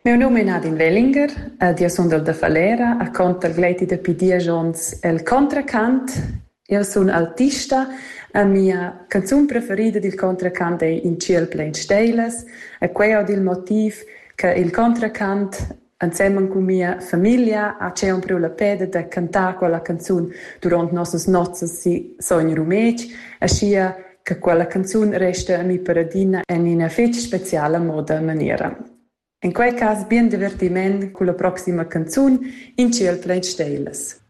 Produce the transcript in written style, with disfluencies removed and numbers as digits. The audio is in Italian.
Meu nome è Nadine Wellinger, io sono da Falera, a conta il gleiti da Pidia Jones il contracant. Io sono artista, la mia canzone preferita del contracant è In Ciel Plain Steiles, e questo è il motivo che il contracant insieme con mia famiglia c'è un po' la pede da cantare quella canzone durante le nostre nozze si sogno rumeci, e sia che quella canzone resta a mia paradina in una fece speciale moda maniera. In quel caso, bien divertiment con la prossima canzone In Ciel Plain Steiles.